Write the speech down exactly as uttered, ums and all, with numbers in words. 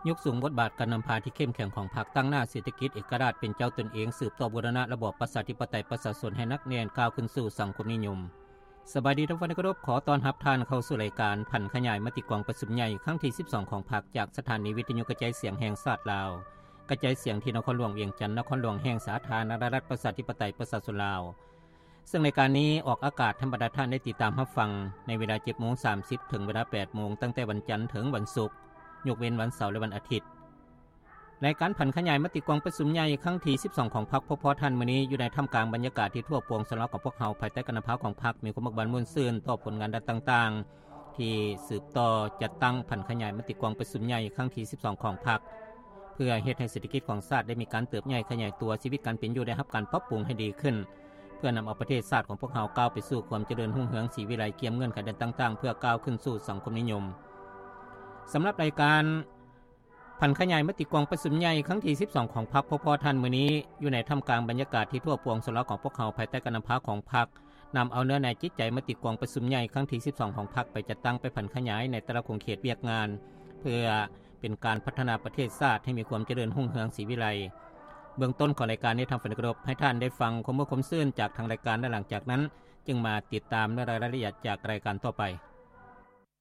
ยกสูงบทบาทการนำพาที่เข้มแข็งของพรรคตั้งหน้าเศรษฐกิจเอกราชเป็นเจ้าตนเองสืบต่อบูรณะระบอบประชาธิปไตยประชาชนให้นักแน่นก้าวขึ้นสู่สังคมนิยมสบายดีท่านผู้เคารพขอต้อนรับท่านเข้าสู่รายการผันขยายมติกองประชุมใหญ่ครั้งที่สิบสองของพรรคจากสถานีวิทยุกระจายเสียงแห่งชาติลาวกระจายเสียงที่นครหลวงเวียงจันทน์นครหลวงแห่งสาธารณรัฐประชาธิปไตยประชาชนลาวซึ่งในการนี้ออกอากาศธรรมดาท่านได้ติดตามรับฟังในเวลา เจ็ดโมงสามสิบ ถึงเวลา แปดโมงตั้งแต่วันจันทร์ถึงวันศุกร์ยกเว้นวันเสาร์และวันอาทิตย์ในการผันขยายมติกองประชุมใหญ่ครั้งที่สิบสองของพรรคพบพอท่านมื้อนี้อยู่ในท่ามกลางบรรยากาศที่ทั่วปวงสำหรับของพวกเฮาภายใต้การนำพาของพรรคมีความบักบั่นม่วนซื่นต่อผลงานด้านต่างๆที่สืบต่อจัดตั้งผันขยายมติกองประชุมใหญ่ครั้งที่สิบสองของพรรคเพื่อเฮ็ดให้เศรษฐกิจของชาติได้มีการเติบใหญ่ขยายตัวชีวิตการเป็นอยู่ได้รับการปรับปรุงให้ดีขึ้นเพื่อนำเอาประเทศชาติของพวกเฮาก้าวไปสู่ความเจริญรุ่งเรืองศรีวิไลเกี่ยมเงื่อนไขด้านต่างๆเพื่อก้าวขึ้นสู่สังคมนิยมสำหรับรายการผันขยายมติกองประชุมใหญ่ครั้งที่สิบสองของพรรคพบพอท่านมื้อนี้อยู่ในท่ามกลางบรรยากาศที่ทั่วปวงสลาของพวกเฮาภายใต้การนำพาของพรรคนำเอาเนื้อในจิตใจมติกองประชุมใหญ่ครั้งที่สิบสองของพรรคไปจัดตั้งไปผันขยายในแต่ละคงเขตเวียกงานเพื่อเป็นการพัฒนาประเทศชาติให้มีความเจริญรุ่งเรืองศรีวิไลเบื้องต้นของรายการนี้ทำฝันกระดบให้ท่านได้ฟังความเมื่อความซื่นจากทางรายการและหลังจากนั้นจึงมาติดตามในรายละเอียดจากรายการต่อไป